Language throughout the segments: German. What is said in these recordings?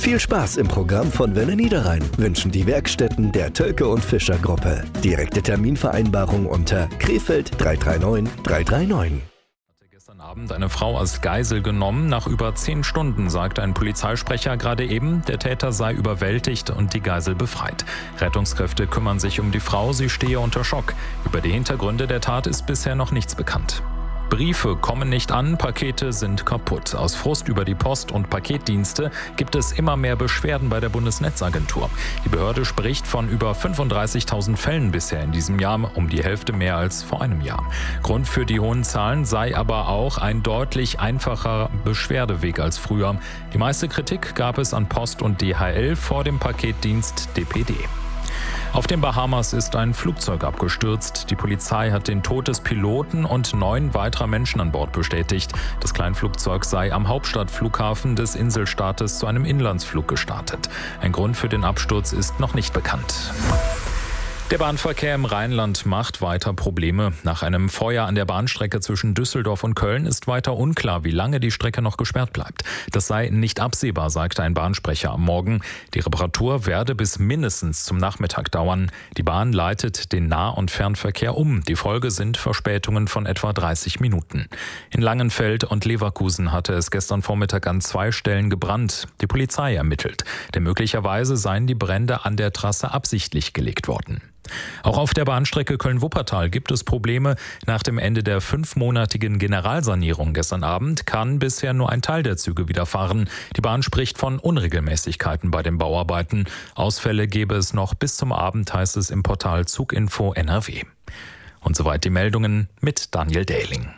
Viel Spaß im Programm von Welle Niederrhein wünschen die Werkstätten der Tölke und Fischer Gruppe. Direkte Terminvereinbarung unter Krefeld 339 339. Gestern Abend eine Frau als Geisel genommen. Nach über 10 Stunden sagte ein Polizeisprecher gerade eben, der Täter sei überwältigt und die Geisel befreit. Rettungskräfte kümmern sich um die Frau, sie stehe unter Schock. Über die Hintergründe der Tat ist bisher noch nichts bekannt. Briefe kommen nicht an, Pakete sind kaputt. Aus Frust über die Post- und Paketdienste gibt es immer mehr Beschwerden bei der Bundesnetzagentur. Die Behörde spricht von über 35.000 Fällen bisher in diesem Jahr, um die Hälfte mehr als vor einem Jahr. Grund für die hohen Zahlen sei aber auch ein deutlich einfacher Beschwerdeweg als früher. Die meiste Kritik gab es an Post und DHL vor dem Paketdienst DPD. Auf den Bahamas ist ein Flugzeug abgestürzt. Die Polizei hat den Tod des Piloten und 9 weiterer Menschen an Bord bestätigt. Das Kleinflugzeug sei am Hauptstadtflughafen des Inselstaates zu einem Inlandsflug gestartet. Ein Grund für den Absturz ist noch nicht bekannt. Der Bahnverkehr im Rheinland macht weiter Probleme. Nach einem Feuer an der Bahnstrecke zwischen Düsseldorf und Köln ist weiter unklar, wie lange die Strecke noch gesperrt bleibt. Das sei nicht absehbar, sagte ein Bahnsprecher am Morgen. Die Reparatur werde bis mindestens zum Nachmittag dauern. Die Bahn leitet den Nah- und Fernverkehr um. Die Folge sind Verspätungen von etwa 30 Minuten. In Langenfeld und Leverkusen hatte es gestern Vormittag an 2 Stellen gebrannt. Die Polizei ermittelt, denn möglicherweise seien die Brände an der Trasse absichtlich gelegt worden. Auch auf der Bahnstrecke Köln-Wuppertal gibt es Probleme. Nach dem Ende der 5-monatigen Generalsanierung gestern Abend kann bisher nur ein Teil der Züge wieder fahren. Die Bahn spricht von Unregelmäßigkeiten bei den Bauarbeiten. Ausfälle gäbe es noch bis zum Abend, heißt es im Portal Zuginfo NRW. Und soweit die Meldungen mit Daniel Dehling.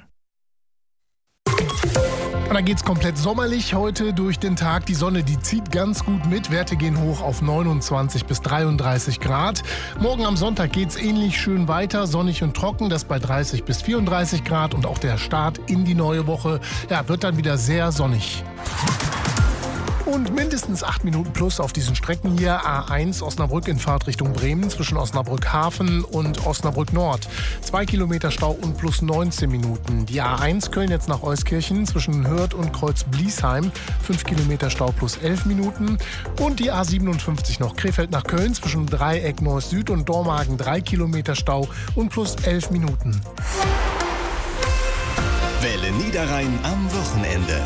Und dann geht's komplett sommerlich heute durch den Tag. Die Sonne, die zieht ganz gut mit. Werte gehen hoch auf 29 bis 33 Grad. Morgen am Sonntag geht's ähnlich schön weiter. Sonnig und trocken, das bei 30 bis 34 Grad. Und auch der Start in die neue Woche, wird dann wieder sehr sonnig. Und mindestens 8 Minuten plus auf diesen Strecken hier. A1 Osnabrück in Fahrt Richtung Bremen zwischen Osnabrück Hafen und Osnabrück Nord. 2 Kilometer Stau und plus 19 Minuten. Die A1 Köln jetzt nach Euskirchen zwischen Hürth und Kreuz-Bliesheim. 5 Kilometer Stau plus 11 Minuten. Und die A57 noch Krefeld nach Köln zwischen Dreieck Neuss Süd und Dormagen. 3 Kilometer Stau und plus 11 Minuten. Welle Niederrhein am Wochenende.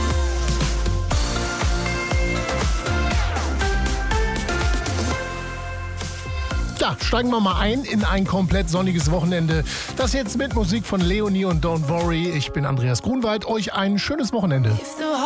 Ja, steigen wir mal ein in ein komplett sonniges Wochenende. Das jetzt mit Musik von Leonie und Don't Worry. Ich bin Andreas Grunwald. Euch ein schönes Wochenende.